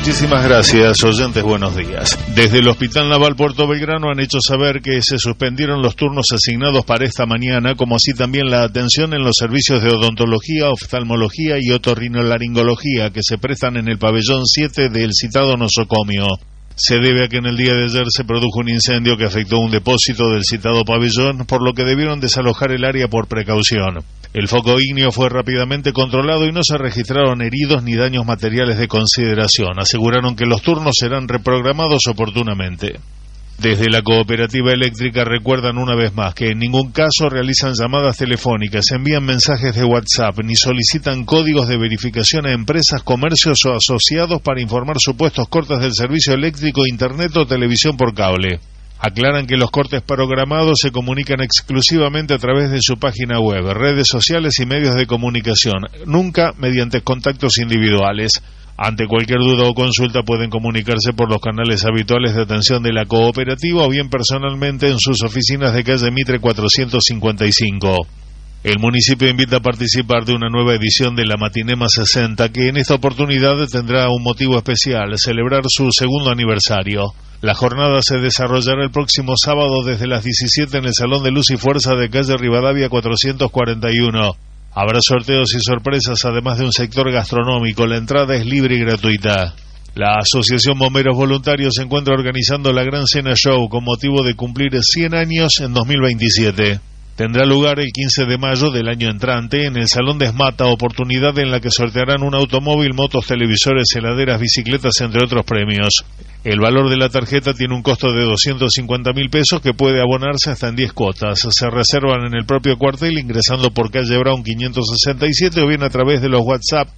Muchísimas gracias, oyentes, buenos días. Desde el Hospital Naval Puerto Belgrano han hecho saber que se suspendieron los turnos asignados para esta mañana, como así también la atención en los servicios de odontología, oftalmología y otorrinolaringología que se prestan en el pabellón 7 del citado nosocomio. Se debe a que en el día de ayer se produjo un incendio que afectó un depósito del citado pabellón, por lo que debieron desalojar el área por precaución. El foco ígneo fue rápidamente controlado y no se registraron heridos ni daños materiales de consideración. Aseguraron que los turnos serán reprogramados oportunamente. Desde la cooperativa eléctrica recuerdan una vez más que en ningún caso realizan llamadas telefónicas, envían mensajes de WhatsApp ni solicitan códigos de verificación a empresas, comercios o asociados para informar supuestos cortes del servicio eléctrico, internet o televisión por cable. Aclaran que los cortes programados se comunican exclusivamente a través de su página web, redes sociales y medios de comunicación, nunca mediante contactos individuales. Ante cualquier duda o consulta pueden comunicarse por los canales habituales de atención de la cooperativa o bien personalmente en sus oficinas de calle Mitre 455. El municipio invita a participar de una nueva edición de la Matinema 60, que en esta oportunidad tendrá un motivo especial, celebrar su segundo aniversario. La jornada se desarrollará el próximo sábado desde las 17 en el Salón de Luz y Fuerza de calle Rivadavia 441. Habrá sorteos y sorpresas, además de un sector gastronómico. La entrada es libre y gratuita. La Asociación Bomberos Voluntarios se encuentra organizando la Gran Cena Show con motivo de cumplir 100 años en 2027. Tendrá lugar el 15 de mayo del año entrante en el Salón de Esmata, oportunidad en la que sortearán un automóvil, motos, televisores, heladeras, bicicletas, entre otros premios. El valor de la tarjeta tiene un costo de 250.000 pesos que puede abonarse hasta en 10 cuotas. Se reservan en el propio cuartel ingresando por calle Brown 567 o bien a través de los WhatsApp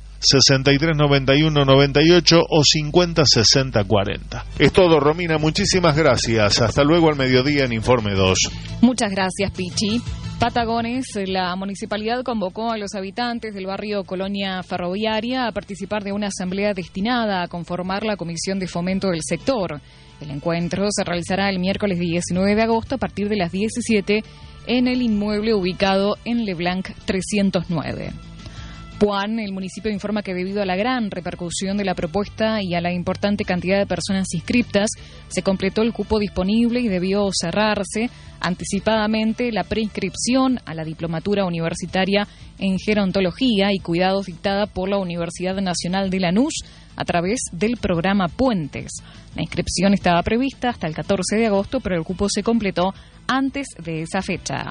639198 o 506040. Es todo, Romina, muchísimas gracias. Hasta luego al mediodía en Informe 2. Muchas gracias, Pichi. Patagones, la municipalidad convocó a los habitantes del barrio Colonia Ferroviaria a participar de una asamblea destinada a conformar la Comisión de Fomento del sector. El encuentro se realizará el miércoles 19 de agosto a partir de las 17 en el inmueble ubicado en Leblanc 309. Puan, el municipio informa que debido a la gran repercusión de la propuesta y a la importante cantidad de personas inscriptas, se completó el cupo disponible y debió cerrarse anticipadamente la preinscripción a la diplomatura universitaria en gerontología y cuidados dictada por la Universidad Nacional de Lanús a través del programa Puentes. La inscripción estaba prevista hasta el 14 de agosto, pero el cupo se completó antes de esa fecha.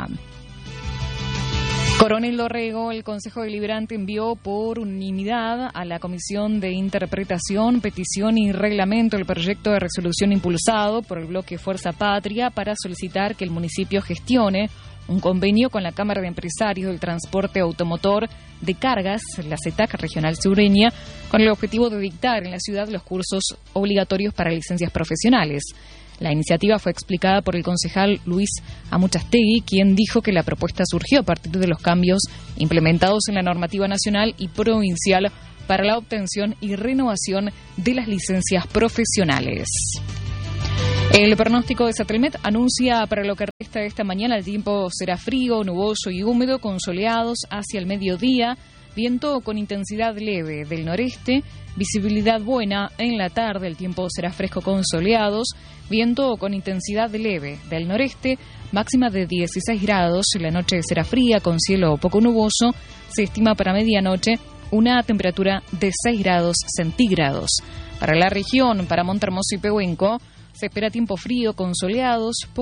Coronel Dorrego, el Consejo Deliberante envió por unanimidad a la Comisión de Interpretación, Petición y Reglamento el proyecto de resolución impulsado por el bloque Fuerza Patria para solicitar que el municipio gestione un convenio con la Cámara de Empresarios del Transporte Automotor de Cargas, la CETAC Regional Sureña, con el objetivo de dictar en la ciudad los cursos obligatorios para licencias profesionales. La iniciativa fue explicada por el concejal Luis Amuchastegui, quien dijo que la propuesta surgió a partir de los cambios implementados en la normativa nacional y provincial para la obtención y renovación de las licencias profesionales. El pronóstico de Satrimet anuncia para lo que resta de esta mañana el tiempo será frío, nuboso y húmedo con soleados hacia el mediodía, viento con intensidad leve del noreste, visibilidad buena en la tarde, el tiempo será fresco con soleados, viento con intensidad leve del noreste, máxima de 16 grados, la noche será fría con cielo poco nuboso, se estima para medianoche una temperatura de 6 grados centígrados. Para la región, para Montermoso y Pehuenco, se espera tiempo frío con soleados,